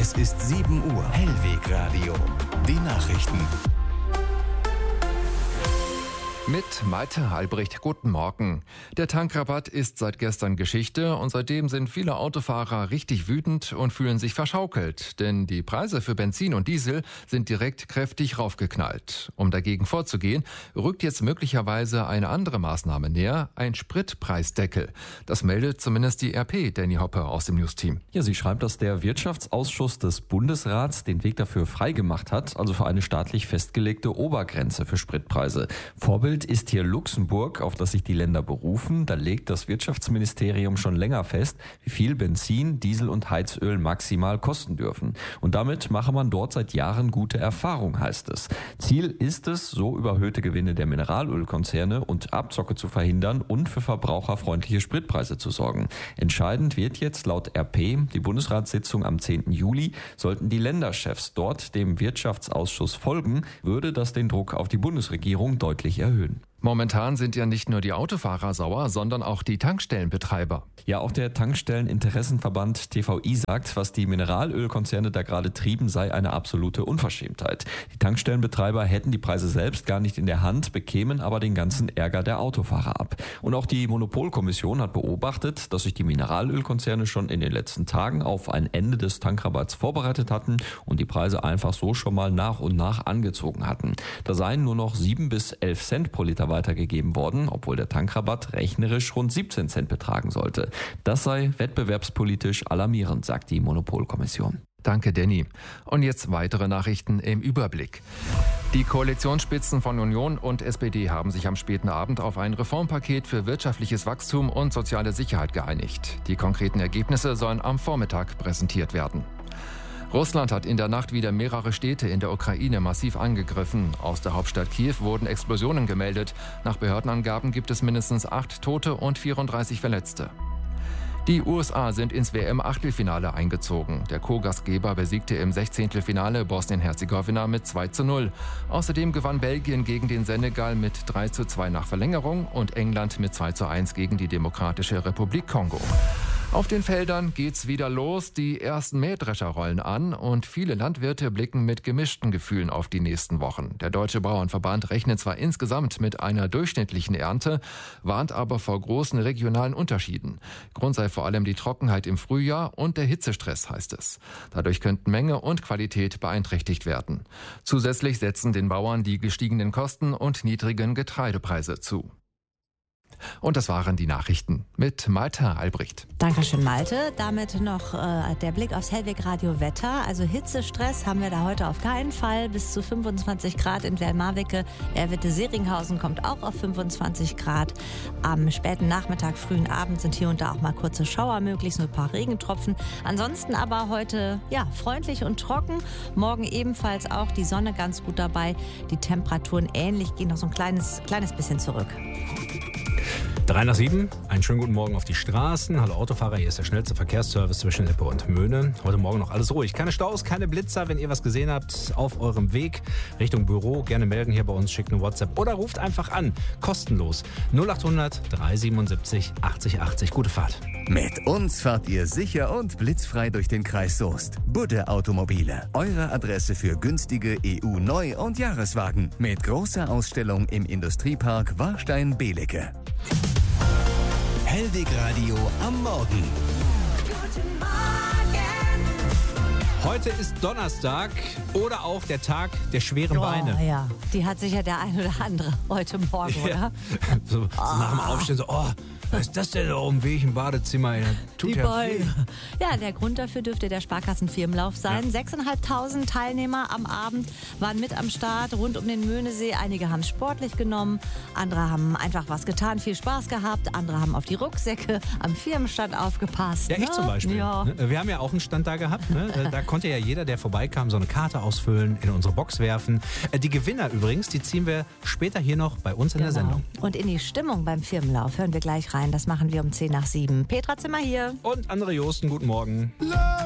Es ist 7 Uhr. Hellwegradio. Die Nachrichten. Mit Malte Albrecht, guten Morgen. Der Tankrabatt ist seit gestern Geschichte und seitdem sind viele Autofahrer richtig wütend und fühlen sich verschaukelt. Denn die Preise für Benzin und Diesel sind direkt kräftig raufgeknallt. Um dagegen vorzugehen, rückt jetzt möglicherweise eine andere Maßnahme näher, ein Spritpreisdeckel. Das meldet zumindest die RP, Danny Hoppe aus dem News-Team. Ja, sie schreibt, dass der Wirtschaftsausschuss des Bundesrats den Weg dafür freigemacht hat, also für eine staatlich festgelegte Obergrenze für Spritpreise. Vorbild ist hier Luxemburg, auf das sich die Länder berufen. Da legt das Wirtschaftsministerium schon länger fest, wie viel Benzin, Diesel und Heizöl maximal kosten dürfen. Und damit mache man dort seit Jahren gute Erfahrung, heißt es. Ziel ist es, so überhöhte Gewinne der Mineralölkonzerne und Abzocke zu verhindern und für verbraucherfreundliche Spritpreise zu sorgen. Entscheidend wird jetzt laut RP die Bundesratssitzung am 10. Juli. Sollten die Länderchefs dort dem Wirtschaftsausschuss folgen, würde das den Druck auf die Bundesregierung deutlich erhöhen. Momentan sind ja nicht nur die Autofahrer sauer, sondern auch die Tankstellenbetreiber. Ja, auch der Tankstelleninteressenverband TVI sagt, was die Mineralölkonzerne da gerade trieben, sei eine absolute Unverschämtheit. Die Tankstellenbetreiber hätten die Preise selbst gar nicht in der Hand, bekämen aber den ganzen Ärger der Autofahrer ab. Und auch die Monopolkommission hat beobachtet, dass sich die Mineralölkonzerne schon in den letzten Tagen auf ein Ende des Tankrabatts vorbereitet hatten und die Preise einfach so schon mal nach und nach angezogen hatten. Da seien nur noch 7 bis 11 Cent pro Liter weitergegeben worden, obwohl der Tankrabatt rechnerisch rund 17 Cent betragen sollte. Das sei wettbewerbspolitisch alarmierend, sagt die Monopolkommission. Danke, Danny. Und jetzt weitere Nachrichten im Überblick. Die Koalitionsspitzen von Union und SPD haben sich am späten Abend auf ein Reformpaket für wirtschaftliches Wachstum und soziale Sicherheit geeinigt. Die konkreten Ergebnisse sollen am Vormittag präsentiert werden. Russland hat in der Nacht wieder mehrere Städte in der Ukraine massiv angegriffen. Aus der Hauptstadt Kiew wurden Explosionen gemeldet. Nach Behördenangaben gibt es mindestens 8 Tote und 34 Verletzte. Die USA sind ins WM-Achtelfinale eingezogen. Der Co-Gastgeber besiegte im 16. Finale Bosnien-Herzegowina mit 2:0. Außerdem gewann Belgien gegen den Senegal mit 3:2 nach Verlängerung und England mit 2:1 gegen die Demokratische Republik Kongo. Auf den Feldern geht's wieder los, die ersten Mähdrescher rollen an und viele Landwirte blicken mit gemischten Gefühlen auf die nächsten Wochen. Der Deutsche Bauernverband rechnet zwar insgesamt mit einer durchschnittlichen Ernte, warnt aber vor großen regionalen Unterschieden. Grund sei vor allem die Trockenheit im Frühjahr und der Hitzestress, heißt es. Dadurch könnten Menge und Qualität beeinträchtigt werden. Zusätzlich setzen den Bauern die gestiegenen Kosten und niedrigen Getreidepreise zu. Und das waren die Nachrichten mit Malte Albrecht. Dankeschön, Malte. Damit noch der Blick aufs Hellwegradio Wetter. Also Hitzestress haben wir da heute auf keinen Fall. Bis zu 25 Grad in Wermarvike. Erwitte-Seringhausen kommt auch auf 25 Grad. Am späten Nachmittag, frühen Abend sind hier und da auch mal kurze Schauer möglich, so ein paar Regentropfen. Ansonsten aber heute freundlich und trocken. Morgen ebenfalls auch die Sonne ganz gut dabei. Die Temperaturen ähnlich, gehen noch so ein kleines bisschen zurück. 7:03, einen schönen guten Morgen auf die Straßen. Hallo Autofahrer, hier ist der schnellste Verkehrsservice zwischen Lippe und Möhne. Heute Morgen noch alles ruhig. Keine Staus, keine Blitzer. Wenn ihr was gesehen habt auf eurem Weg Richtung Büro, gerne melden hier bei uns, schickt eine WhatsApp oder ruft einfach an. Kostenlos. 0800 377 80 80. Gute Fahrt. Mit uns fahrt ihr sicher und blitzfrei durch den Kreis Soest. Budde Automobile. Eure Adresse für günstige EU-Neu- und Jahreswagen. Mit großer Ausstellung im Industriepark Warstein-Belecke. Hellwegradio am Morgen. Guten Morgen. Heute ist Donnerstag oder auch der Tag der schweren Beine. Ja, die hat sicher der ein oder andere heute Morgen, oder? So nach dem Aufstehen so, was ist das denn da oben Weg im Badezimmer? Tut Die ja Beine. weh. Ja, der Grund dafür dürfte der Sparkassenfirmenlauf sein. 6.500 Teilnehmer am Abend waren mit am Start rund um den Möhnesee. Einige haben es sportlich genommen, andere haben einfach was getan, viel Spaß gehabt, andere haben auf die Rucksäcke am Firmenstand aufgepasst. Ja, ich zum Beispiel. Ja. Wir haben ja auch einen Stand da gehabt. Ne? Da konnte ja jeder, der vorbeikam, so eine Karte ausfüllen, in unsere Box werfen. Die Gewinner übrigens, die ziehen wir später hier noch bei uns in der Sendung. Und in die Stimmung beim Firmenlauf hören wir gleich rein. Das machen wir um 6:50. Petra Zimmer hier. Und André Josten, guten Morgen.